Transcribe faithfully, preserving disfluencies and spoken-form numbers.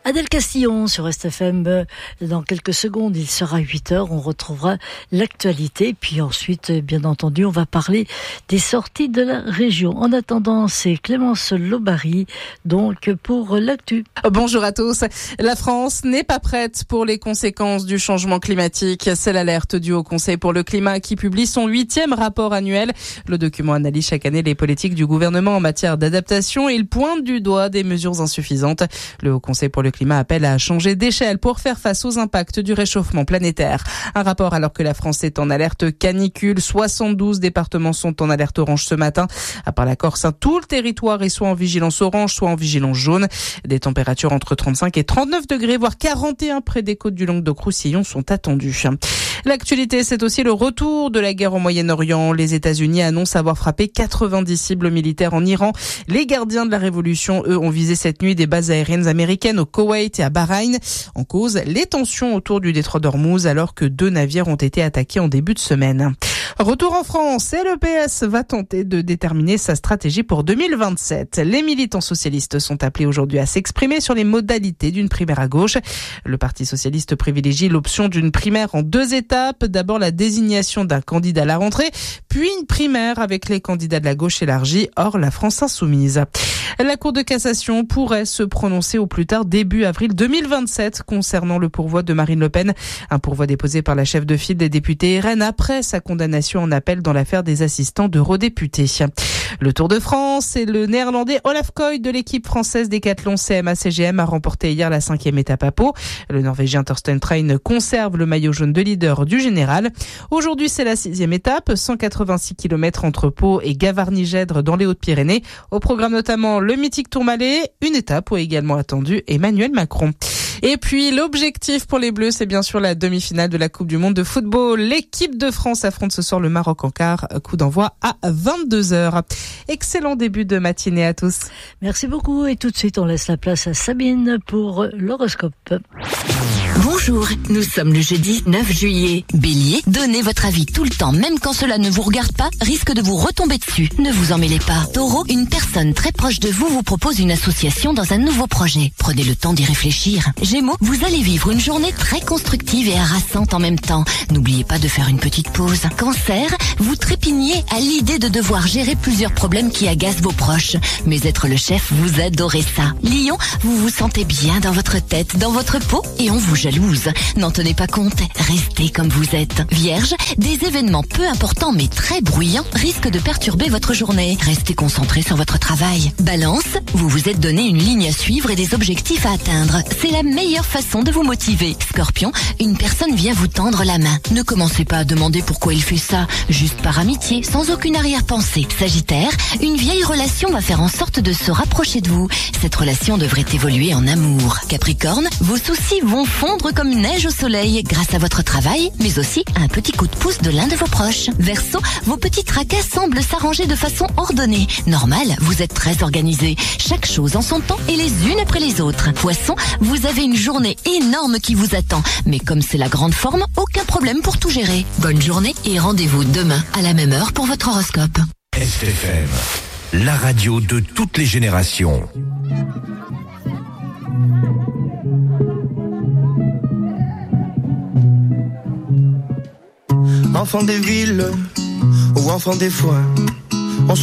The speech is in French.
Adèle Castillon sur R S F M. Dans quelques secondes, il sera huit heures. On retrouvera l'actualité. Puis ensuite, bien entendu, on va parler des sorties de la région. En attendant, c'est Clémence Lobary, donc pour l'actu. Bonjour à tous. La France n'est pas prête pour les conséquences du changement climatique. C'est l'alerte du Haut Conseil pour le climat qui publie son huitième rapport annuel. Le document analyse chaque année les politiques du gouvernement en matière d'adaptation et il pointe du doigt des mesures insuffisantes. Le Haut Conseil pour le climat appelle à changer d'échelle pour faire face aux impacts du réchauffement planétaire. Un rapport alors que la France est en alerte canicule. soixante-douze départements sont en alerte orange ce matin. À part la Corse, tout le territoire est soit en vigilance orange, soit en vigilance jaune. Des températures entre trente-cinq et trente-neuf degrés, voire quarante et un près des côtes du Languedoc-Roussillon sont attendues. L'actualité, c'est aussi le retour de la guerre au Moyen-Orient. Les États-Unis annoncent avoir frappé quatre-vingt-dix cibles militaires en Iran. Les gardiens de la révolution, eux, ont visé cette nuit des bases aériennes américaines au Koweït et à Bahreïn. En cause, les tensions autour du détroit d'Ormuz alors que deux navires ont été attaqués en début de semaine. Retour en France et le P S va tenter de déterminer sa stratégie pour deux mille vingt-sept. Les militants socialistes sont appelés aujourd'hui à s'exprimer sur les modalités d'une primaire à gauche. Le Parti socialiste privilégie l'option d'une primaire en deux étapes. D'abord la désignation d'un candidat à la rentrée, puis une primaire avec les candidats de la gauche élargie, hors la France insoumise. La Cour de cassation pourrait se prononcer au plus tard début avril deux mille vingt-sept concernant le pourvoi de Marine Le Pen. Un pourvoi déposé par la chef de file des députés R N après sa condamnation en appel dans l'affaire des assistants d'eurodéputés. Le Tour de France et le néerlandais Olaf Koy de l'équipe française décathlon C M A C G M a remporté hier la cinquième étape à Pau. Le norvégien Torsten Train conserve le maillot jaune de leader du général. Aujourd'hui, c'est la sixième étape, cent quatre-vingt-six kilomètres entre Pau et Gavarnie-Gèdre dans les Hautes-Pyrénées. Au programme notamment le mythique Tourmalet, une étape où est également attendu Emmanuel Macron. Et puis l'objectif pour les Bleus, c'est bien sûr la demi-finale de la Coupe du Monde de football. L'équipe de France affronte ce soir le Maroc en quart. Coup d'envoi à vingt-deux heures. Excellent début de matinée à tous. Merci beaucoup et tout de suite on laisse la place à Sabine pour l'horoscope. Bonjour, nous sommes le jeudi neuf juillet. Bélier, donnez votre avis tout le temps, même quand cela ne vous regarde pas, risque de vous retomber dessus. Ne vous en mêlez pas. Taureau, une personne très proche de vous vous propose une association dans un nouveau projet. Prenez le temps d'y réfléchir. Gémeaux, vous allez vivre une journée très constructive et harassante en même temps. N'oubliez pas de faire une petite pause. Cancer, vous trépignez à l'idée de devoir gérer plusieurs problèmes qui agacent vos proches. Mais être le chef, vous adorez ça. Lion, vous vous sentez bien dans votre tête, dans votre peau et on vous jalouse. N'en tenez pas compte, restez comme vous êtes. Vierge, des événements peu importants mais très bruyants risquent de perturber votre journée. Restez concentré sur votre travail. Balance, vous vous êtes donné une ligne à suivre et des objectifs à atteindre. C'est la meilleure façon de vous motiver. Scorpion, une personne vient vous tendre la main. Ne commencez pas à demander pourquoi il fait ça, juste par amitié, sans aucune arrière-pensée. Sagittaire, une vieille relation va faire en sorte de se rapprocher de vous. Cette relation devrait évoluer en amour. Capricorne, vos soucis vont fondre comme neige au soleil grâce à votre travail, mais aussi à un petit coup de pouce de l'un de vos proches. Verseau, vos petits tracas semblent s'arranger de façon ordonnée. Normal, vous êtes très organisé. Chaque chose en son temps et les unes après les autres. Poisson, vous avez une journée énorme qui vous attend. Mais comme c'est la grande forme, aucun problème pour tout gérer. Bonne journée et rendez-vous demain à la même heure pour votre horoscope. R S F M, la radio de toutes les générations. Enfant des villes ou enfant des foins,